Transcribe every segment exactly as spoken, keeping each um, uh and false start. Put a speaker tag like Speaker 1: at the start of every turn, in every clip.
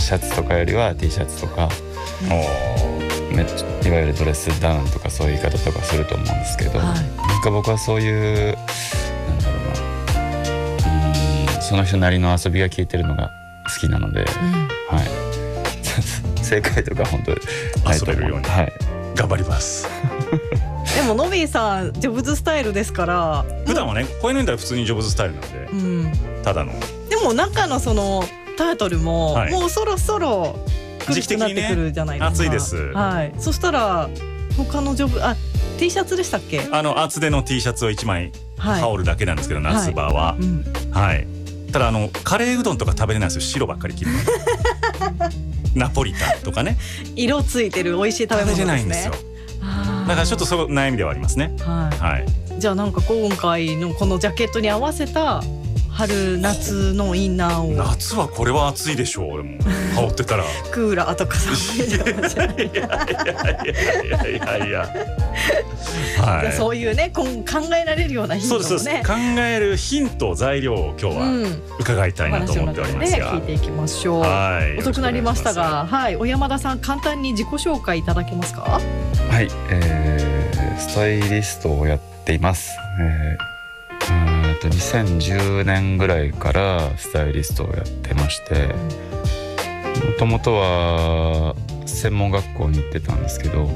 Speaker 1: シャツとかよりは T シャツとか、うん、めいわゆるドレスダウンとかそういう言い方とかすると思うんですけど、はい、なんか僕はそういうなんだろうな、うん、その人なりの遊びが効いてるのが好きなので、うん、はい正解とか本当に
Speaker 2: 遊べるように、はい、頑張ります
Speaker 3: でもノビーさんジョブズスタイルですから
Speaker 2: 普段はねこういうのだったら普通にジョブズスタイルなんで、うん、ただの
Speaker 3: でも中のそのタートルも、はい、もうそろそろ苦しくなってくるじゃないですか。
Speaker 2: 暑いです、
Speaker 3: はい、そしたら他のジョブあ T シャツでしたっけ？
Speaker 2: あの厚手の T シャツをいちまい羽織るだけなんですけど、はい、夏場は、はいうんはい、ただあのカレーうどんとか食べれないですよ。白ばっかり着るナポリタンとかね
Speaker 3: 色ついてる美味しい食べ物ですね。食べれないんですよ。
Speaker 2: だからちょっとその悩みではありますね。
Speaker 3: はいはい、じゃあなんか今回のこのジャケットに合わせた春夏のインナーを
Speaker 2: 夏はこれは暑いでしょう。俺も羽織ってたら
Speaker 3: クーラーとか寒いじゃないいやいやいやいやいやはい、そういうね考えられるようなヒントもね
Speaker 2: そうですそうです考えるヒント材料を今日は伺いたいなと思っておりますが、
Speaker 3: うんね、聞いていきましょう。はい遅くなりましたが、はい、小山田さん簡単に自己紹介いただけますか？
Speaker 1: はい、えー、スタイリストをやっています、えー、うんとにせんじゅうねんぐらいからスタイリストをやってまして、もともとは専門学校に行ってたんですけど、はい、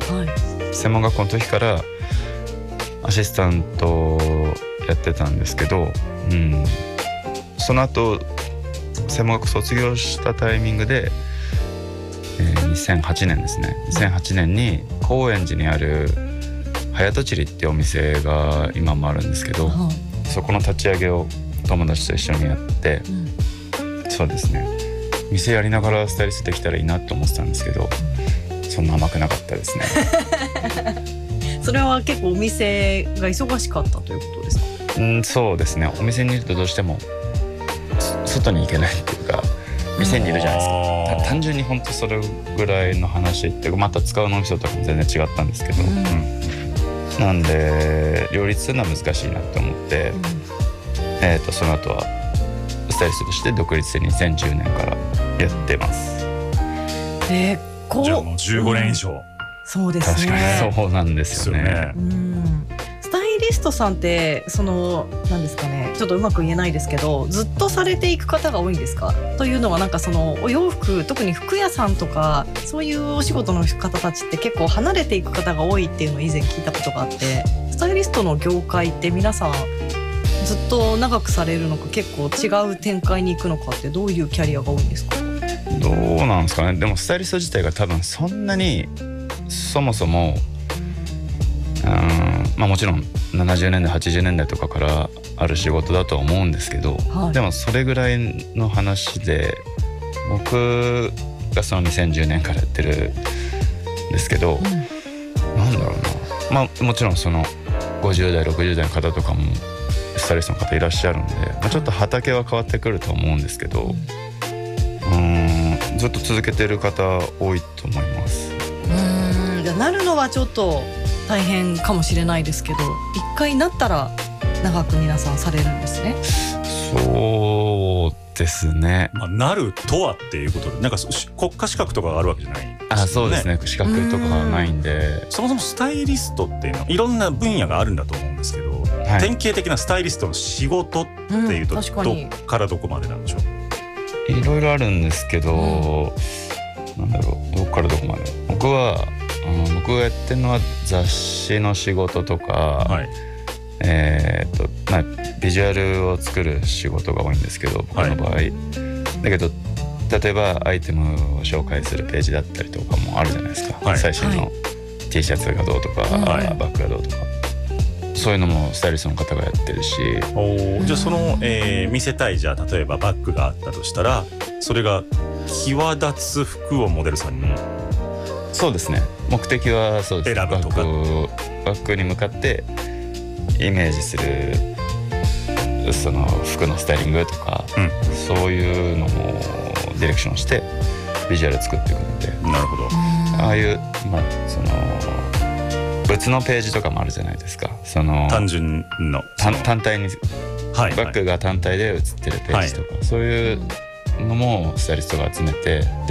Speaker 1: 専門学校の時からアシスタントをやってたんですけど、うん、その後専門学校卒業したタイミングで、えー、にせんはちねんですねにせんはちねんに高円寺にあるハヤトチリっていうお店が今もあるんですけど、はい、そこの立ち上げを友達と一緒にやって、うん、そうですね店やりながらスタイリストできたらいいなと思ってたんですけど、そんな甘くなかったですね
Speaker 3: それは結構お店が忙しかったということですか？
Speaker 1: うん、そうですね。お店にいるとどうしても外に行けないっていうか店にいるじゃないですか。単純に本当それぐらいの話ってまた使う脳みそとかも全然違ったんですけど、うん、なんで両立するのは難しいなと思って、うんえー、とその後はスタイリストとして独立してにせんじゅうねんからやってます。
Speaker 3: えー、こう
Speaker 2: じゃあもうじゅうごねん以上、うん、
Speaker 3: そうですね。
Speaker 1: 確かにそうなんですよね。
Speaker 3: うん、スタイリストさんってその何ですかね、ちょっとうまく言えないですけどずっとされていく方が多いんですか？というのはなんかそのお洋服特に服屋さんとかそういうお仕事の方たちって結構離れていく方が多いっていうのを以前聞いたことがあって、スタイリストの業界って皆さんずっと長くされるのか結構違う展開に行くのかってどういうキャリアが多いんですか？
Speaker 1: どうなんですかね。でもスタイリスト自体が多分そんなにそもそもうん、まあ、もちろんななじゅうねんだいはちじゅうねんだいとかからある仕事だとは思うんですけど、はい、でもそれぐらいの話で僕がそのにせんじゅうねんからやってるんですけど、うん、なんだろうな、まあ、もちろんそのごじゅうだいろくじゅうだいの方とかもスタイリストの方いらっしゃるんで、まあ、ちょっと畑は変わってくると思うんですけど、うん、うんずっと続けてる方多いと思います。
Speaker 3: うん、じゃあなるのはちょっと大変かもしれないですけど、一回なったら長く皆さんされるんですね。
Speaker 1: そうですね、
Speaker 2: まあ、なるとはっていうことでなんか国家資格とかがあるわけじゃないんですよね。
Speaker 1: あ、そうですね、資格とかがないんで、
Speaker 2: そもそもスタイリストっていうのはいろんな分野があるんだと思うんですけど、はい、典型的なスタイリストの仕事っていうと、うん、どっからどこまでなんでしょう？
Speaker 1: いろいろあるんですけど、うん、なんだろう、どっからどこまで。僕はあの僕がやってるのは雑誌の仕事とか、はい、えーとまあ、ビジュアルを作る仕事が多いんですけど僕の場合、はい、だけど例えばアイテムを紹介するページだったりとかもあるじゃないですか、はい、最新の T シャツがどうとか、はい、バッグがどうとか、そういうのもスタイリストの方がやってるし。
Speaker 2: おじゃあその、えー、見せたいじゃあ例えばバッグがあったとしたらそれが際立つ服をモデルさんに。
Speaker 1: そうですね、目的はそうです。
Speaker 2: 選ぶとか
Speaker 1: バッグ、バッグに向かってイメージするその服のスタイリングとか、うん、そういうのもディレクションしてビジュアル作っていくので。
Speaker 2: なるほど。
Speaker 1: ああいう、まあ、その別のページとかもあるじゃないですか。その
Speaker 2: 単純の
Speaker 1: 単体に、はい、バッグが単体で写ってるページとか、はい、そういうのもスタイリストが集めて、で